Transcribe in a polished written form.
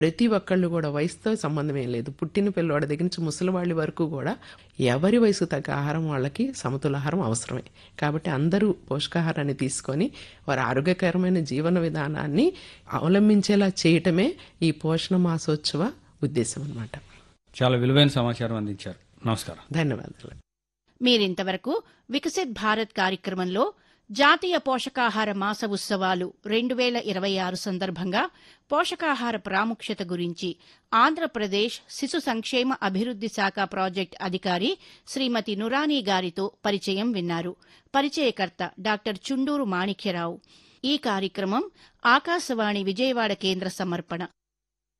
ప్రతి ఒక్కళ్ళు కూడా వయసుతో సంబంధం ఏం లేదు. పుట్టిన పిల్లవాడి దగ్గర నుంచి ముసలివాళ్ళ వరకు కూడా ఎవరి వయసు తగ్గ ఆహారం వాళ్ళకి సమతులాహారం అవసరమే. కాబట్టి అందరూ పోషకాహారాన్ని తీసుకొని వారి ఆరోగ్యకరమైన జీవన విధానాన్ని అవలంబించేలా చేయటమే ఈ పోషణ మాసోత్సవ ఉద్దేశం అన్నమాట. చాలా విలువైన సమాచారం అందించారు. నమస్కారం. ధన్యవాదాలు. మీరింతవరకు వికసిత్ భారత్ కార్యక్రమంలో జాతీయ పోషకాహార మాస ఉత్సవాలు 2026 సందర్భంగా పోషకాహార ప్రాముఖ్యత గురించి ఆంధ్రప్రదేశ్ శిశు సంక్షేమ అభివృద్ది శాఖ ప్రాజెక్ట్ అధికారి శ్రీమతి నురానీ గారితో పరిచయం విన్నారు. పరిచయకర్త డాక్టర్ చుండూరు మాణిక్యరావు. ఈ కార్యక్రమం ఆకాశవాణి విజయవాడ కేంద్ర సమర్పణ.